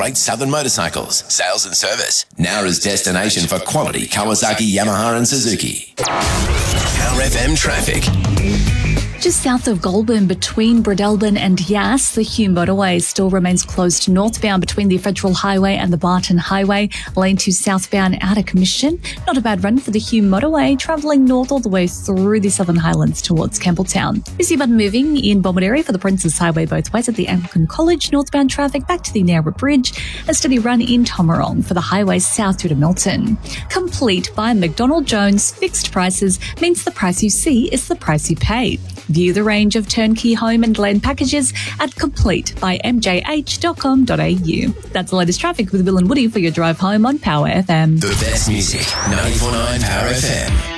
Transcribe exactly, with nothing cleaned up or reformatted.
Great Southern Motorcycles, sales and service. Nowra's destination for quality Kawasaki, Yamaha and Suzuki. Power F M traffic. Just south of Goulburn between Bredelburn and Yass, the Hume motorway still remains closed northbound between the Federal Highway and the Barton Highway. Lane two southbound out of commission. Not a bad run for the Hume motorway, travelling north all the way through the Southern Highlands towards Campbelltown. We see button moving in Bomaderry for the Princes Highway both ways at the Anglican College. Northbound traffic back to the Nowra Bridge. A steady run in Tomarong for the highway south through to Milton. Complete by McDonald Jones. Fixed prices means the price you see is the price you pay. View the range of turnkey home and land packages at complete by m j h dot com dot a u. That's the latest traffic with Will and Woody for your drive home on Power F M. The best music, ninety-four point nine Power F M.